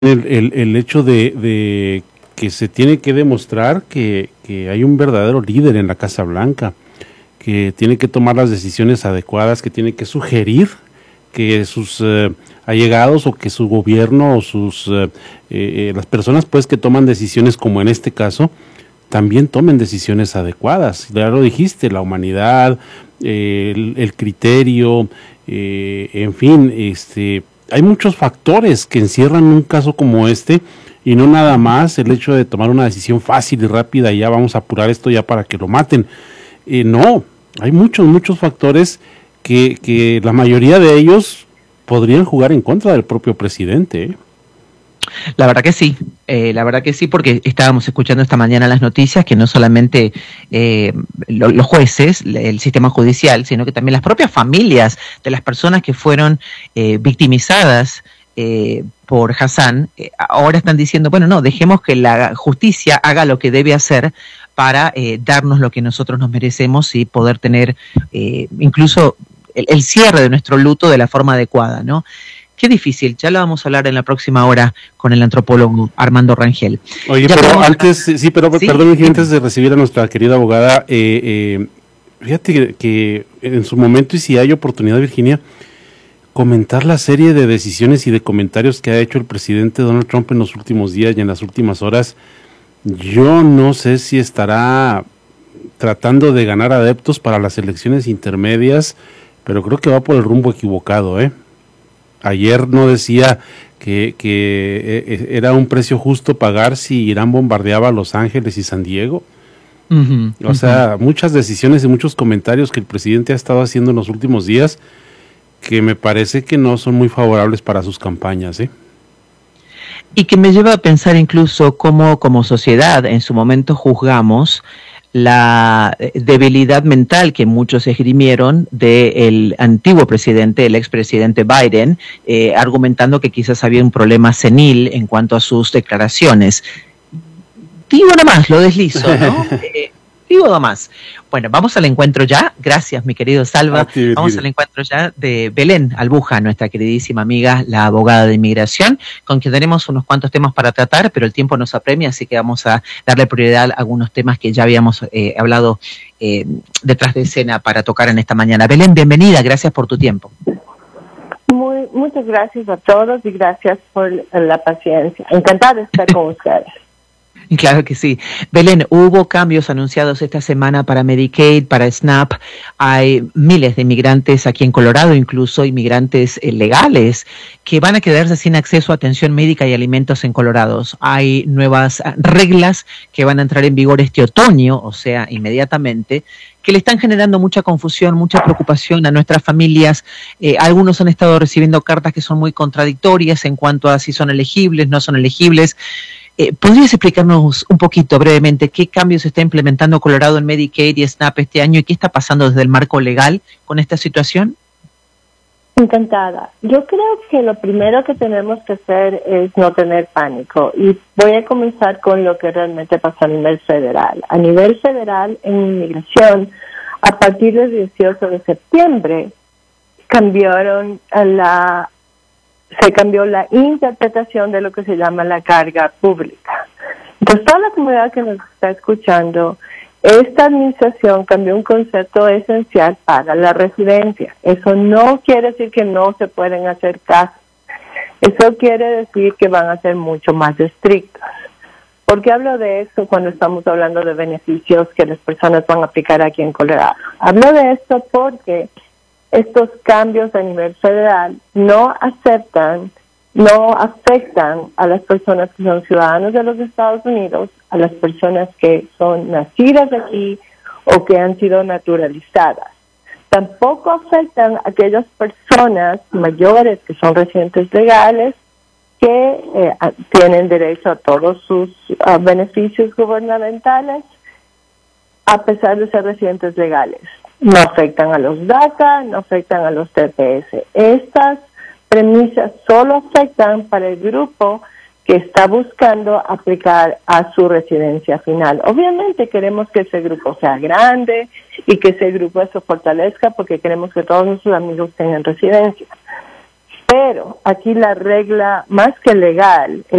el hecho de que se tiene que demostrar que hay un verdadero líder en la Casa Blanca, que tiene que tomar las decisiones adecuadas, que tiene que sugerir que sus allegados o que su gobierno o las personas pues que toman decisiones como en este caso también tomen decisiones adecuadas. Ya lo dijiste, la humanidad, el criterio, en fin, hay muchos factores que encierran un caso como este y no nada más el hecho de tomar una decisión fácil y rápida y ya vamos a apurar esto ya para que lo maten. No, hay muchos factores que la mayoría de ellos podrían jugar en contra del propio presidente, ¿eh? La verdad que sí, porque estábamos escuchando esta mañana las noticias que no solamente los jueces, el sistema judicial, sino que también las propias familias de las personas que fueron victimizadas por Hassan, ahora están diciendo, bueno, no, dejemos que la justicia haga lo que debe hacer para darnos lo que nosotros nos merecemos y poder tener incluso el cierre de nuestro luto de la forma adecuada, ¿no? Qué difícil, ya lo vamos a hablar en la próxima hora con el antropólogo Armando Rangel. Oye, ya pero antes, ¿sí? Perdón, Sí. antes de recibir a nuestra querida abogada, fíjate que en su momento, y si hay oportunidad, Virginia, comentar la serie de decisiones y de comentarios que ha hecho el presidente Donald Trump en los últimos días y en las últimas horas, yo no sé si estará tratando de ganar adeptos para las elecciones intermedias, pero creo que va por el rumbo equivocado, ¿eh? Ayer no decía que era un precio justo pagar si Irán bombardeaba Los Ángeles y San Diego. O sea, muchas decisiones y muchos comentarios que el presidente ha estado haciendo en los últimos días que me parece que no son muy favorables para sus campañas, ¿eh? Y que me lleva a pensar incluso cómo como sociedad en su momento juzgamos la debilidad mental que muchos esgrimieron del antiguo presidente, el expresidente Biden, argumentando que quizás había un problema senil en cuanto a sus declaraciones. Digo nomás, lo deslizo, ¿no? Digo nomás. Bueno, vamos al encuentro ya. Gracias, mi querido Salva. Vamos al encuentro ya de Belén Albuja, nuestra queridísima amiga, la abogada de inmigración, con quien tenemos unos cuantos temas para tratar, pero el tiempo nos apremia, así que vamos a darle prioridad a algunos temas que ya habíamos hablado detrás de escena para tocar en esta mañana. Belén, bienvenida. Gracias por tu tiempo. Muchas gracias a todos y gracias por la paciencia. Encantada de estar con ustedes. Claro que sí. Belén, hubo cambios anunciados esta semana para Medicaid, para SNAP. Hay miles de inmigrantes aquí en Colorado, incluso inmigrantes legales, que van a quedarse sin acceso a atención médica y alimentos en Colorado. Hay nuevas reglas que van a entrar en vigor este otoño, o sea, inmediatamente, que le están generando mucha confusión, mucha preocupación a nuestras familias. Algunos han estado recibiendo cartas que son muy contradictorias en cuanto a si son elegibles, no son elegibles. ¿Podrías explicarnos un poquito brevemente qué cambios está implementando Colorado en Medicaid y SNAP este año y qué está pasando desde el marco legal con esta situación? Encantada. Yo creo que lo primero que tenemos que hacer es no tener pánico y voy a comenzar con lo que realmente pasa a nivel federal. A nivel federal, en inmigración, a partir del 18 de septiembre, se cambió la interpretación de lo que se llama la carga pública. Entonces, toda la comunidad que nos está escuchando, esta administración cambió un concepto esencial para la residencia. Eso no quiere decir que no se pueden hacer casos. Eso quiere decir que van a ser mucho más estrictos. ¿Por qué hablo de esto cuando estamos hablando de beneficios que las personas van a aplicar aquí en Colorado? Hablo de esto porque estos cambios a nivel federal no afectan a las personas que son ciudadanos de los Estados Unidos, a las personas que son nacidas aquí o que han sido naturalizadas. Tampoco afectan a aquellas personas mayores que son residentes legales que tienen derecho a todos sus beneficios gubernamentales a pesar de ser residentes legales. No afectan a los DACA, no afectan a los TPS. Estas premisas solo afectan para el grupo que está buscando aplicar a su residencia final. Obviamente queremos que ese grupo sea grande y que ese grupo se fortalezca porque queremos que todos nuestros amigos tengan residencia. Pero aquí la regla, más que legal,